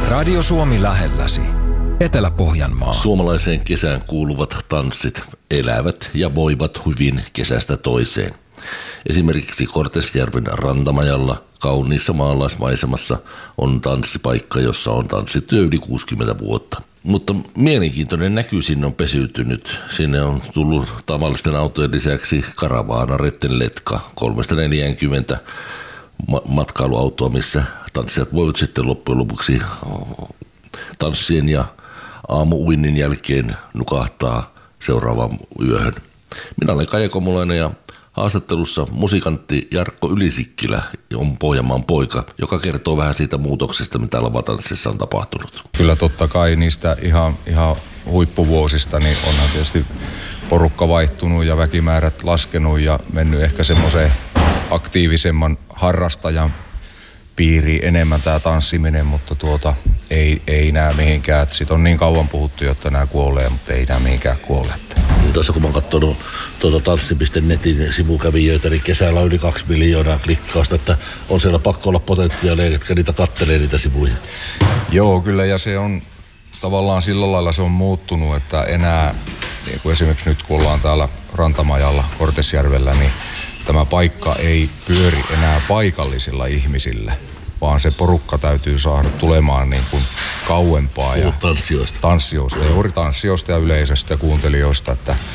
Radio Suomi lähelläsi. Etelä-Pohjanmaa. Suomalaiseen kesään kuuluvat tanssit elävät ja voivat hyvin kesästä toiseen. Esimerkiksi Kortesjärven Rantamajalla kauniissa maalaismaisemassa on tanssipaikka, jossa on tanssittu yli 60 vuotta. Mutta mielenkiintoinen näky sinne on pesiytynyt. Sinne on tullut tavallisten autojen lisäksi karavaana Rettenletka 340 matkailuautoa, missä tanssijat voivat sitten loppujen lopuksi tanssien ja aamuuinnin jälkeen nukahtaa seuraavaan yöhön. Minä olen Kaija Komulainen ja haastattelussa musikantti Jarkko Ylisikkilä on Pohjanmaan poika, joka kertoo vähän siitä muutoksesta, mitä lavatanssissa on tapahtunut. Kyllä totta kai niistä ihan huippuvuosista, niin onhan tietysti porukka vaihtunut ja väkimäärät laskenut ja mennyt ehkä semmoiseen aktiivisemman harrastajan piiriin enemmän tämä tanssiminen, mutta ei nämä mihinkään. Siitä on niin kauan puhuttu, jotta nämä kuolee, mutta ei nämä mihinkään kuole. Niin tuossa kun mä oon katsonut tanssi.netin sivukävijöitä, niin kesällä on yli 2 miljoonaa klikkausta, että on siellä pakko olla potentiaalia, jotka niitä kattelee niitä sivuja. Joo, kyllä, ja se on tavallaan sillä lailla se on muuttunut, että enää, niin kuin esimerkiksi nyt kun ollaan täällä Rantamajalla Kortesjärvellä, niin tämä paikka ei pyöri enää paikallisilla ihmisillä, vaan se porukka täytyy saada tulemaan niin kuin kauempaa. Ja tanssijoista, juuri tanssijoista ja yleisöstä ja kuuntelijoista,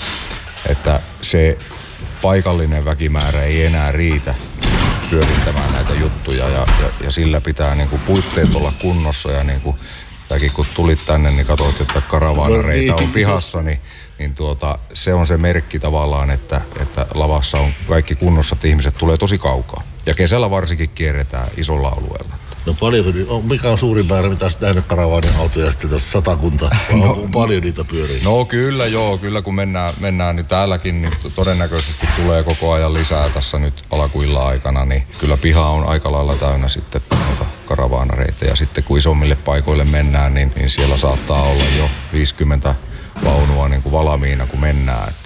että se paikallinen väkimäärä ei enää riitä pyörittämään näitä juttuja ja sillä pitää niin kuin puitteet olla kunnossa ja niin kuin kun tulit tänne, niin katsoit, että karavaanareita on pihassa, niin se on se merkki tavallaan, että lavassa on kaikki kunnossa, että ihmiset tulee tosi kaukaa. Ja kesällä varsinkin kierretään isolla alueella. No paljon, mikä on suurin määrä, mitä olet nähnyt karavaanin autoja sitten tuossa 100 kuntaa? On paljon niitä pyörii? No kyllä kun mennään niin täälläkin niin todennäköisesti tulee koko ajan lisää tässä nyt alkuillan aikana, niin kyllä piha on aika lailla täynnä sitten noita karavaanareita. Ja sitten kun isommille paikoille mennään, niin siellä saattaa olla jo 50 vaunua niin kuin valmiina, kun mennään. Että.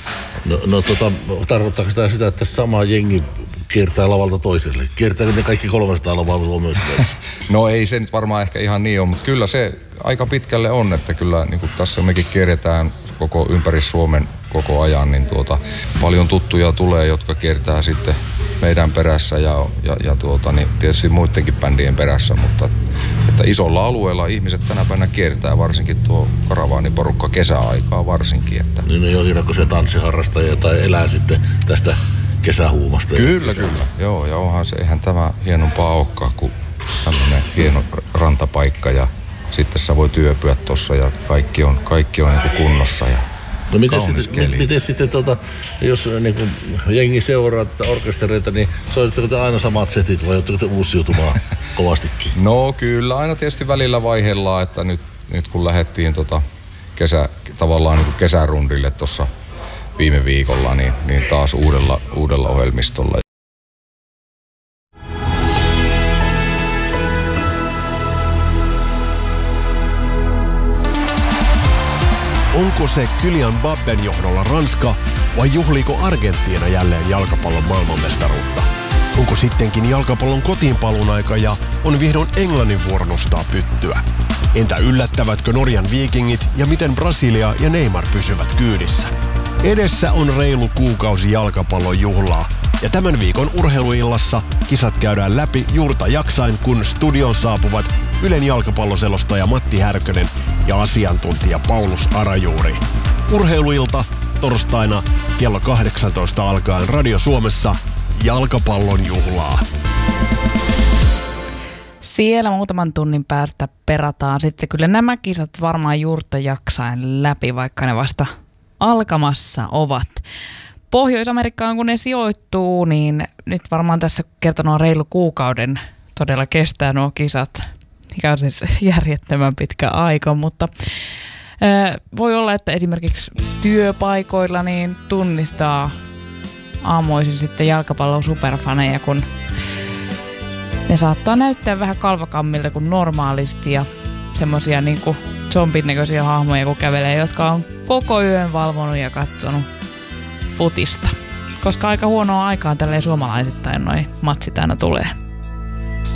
Tarkoittaako sitä, että sama jengi kiertää lavalta toiselle? Kiertääkö ne kaikki 300 lavalla Suomessa? No ei se nyt varmaan ehkä ihan niin ole, mutta kyllä se aika pitkälle on, että kyllä niin kuin tässä mekin kierretään koko ympäri Suomen koko ajan, niin paljon tuttuja tulee, jotka kiertää sitten meidän perässä ja niin tietysti muidenkin bändien perässä, mutta että isolla alueella ihmiset tänä päivänä kiertää, varsinkin tuo karavaaniporukka kesäaikaa varsinkin. Että. Niin on jonkinnäköisiä tanssiharrastajia tai elää sitten tästä kesähuumasta. Kyllä. Joo, ja onhan se, eihän tämä hienompaa olekaan kuin tämmöinen hieno rantapaikka ja sitten sä voit yöpyä tossa ja kaikki on niin kuin kunnossa ja no miten sitten jos niin kuin jengi seuraa tätä orkestereita, niin soitatteko te aina samat setit vai joutuuko te uusiutumaan kovastikin? No kyllä, aina tietysti välillä vaihellaan, että nyt kun lähdettiin tavallaan niin kuin kesärundille tuossa viime viikolla, niin taas uudella ohjelmistolla. Onko se Kylian Mbappen johdolla Ranska vai juhliiko Argentiina jälleen jalkapallon maailmanmestaruutta? Onko sittenkin jalkapallon kotiinpaluun aika ja on vihdoin Englannin vuoro nostaa pyttyä? Entä yllättävätkö Norjan Vikingit ja miten Brasilia ja Neymar pysyvät kyydissä? Edessä on reilu kuukausi jalkapallon juhlaa ja tämän viikon urheiluillassa kisat käydään läpi juurta jaksain, kun studion saapuvat Ylen jalkapalloselostaja Matti Härkönen ja asiantuntija Paulus Arajuuri. Urheiluilta torstaina kello 18 alkaen Radio Suomessa jalkapallon juhlaa. Siellä muutaman tunnin päästä perataan sitten kyllä nämä kisat varmaan juurta jaksain läpi, vaikka ne vasta alkamassa ovat. Pohjois-Amerikkaan kun ne sijoittuu, niin nyt varmaan tässä kertonut reilu kuukauden todella kestää nuo kisat. Mikä on siis järjettömän pitkä aika, mutta voi olla, että esimerkiksi työpaikoilla niin tunnistaa aamuisin sitten jalkapallon superfaneja, kun ne saattaa näyttää vähän kalvakammilta kuin normaalisti ja semmosia niinku zombin näköisiä hahmoja kun kävelee, jotka on koko yön valvonut ja katsonut futista. Koska aika huonoa aikaan tälleen suomalaisittain noi matsit aina tulee.